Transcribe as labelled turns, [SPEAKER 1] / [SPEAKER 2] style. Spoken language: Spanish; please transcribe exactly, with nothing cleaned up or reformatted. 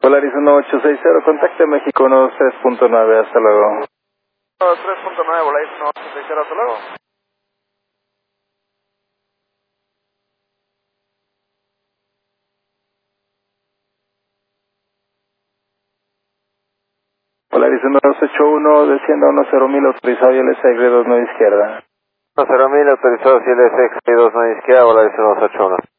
[SPEAKER 1] Polaris uno ocho seis cero, contacte México uno dos tres punto nueve, hasta luego.
[SPEAKER 2] uno dos tres punto nueve, Polaris uno ocho seis cero, hasta luego.
[SPEAKER 1] Polaris uno dos ocho uno, descienda uno cero mil, autorizado y L S X dos nueve izquierda.
[SPEAKER 2] uno cero mil, autorizado y L S X dos nueve izquierda, Polaris uno dos ocho uno.